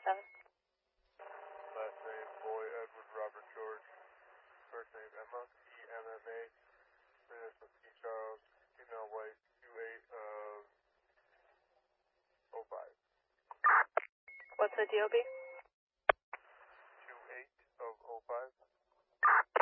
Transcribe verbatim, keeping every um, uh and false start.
seven. Last name, Boy Edward Robert George. First name, Emma, E M M A. Initial T Charles, female white, two eight of oh five. What's the D O B?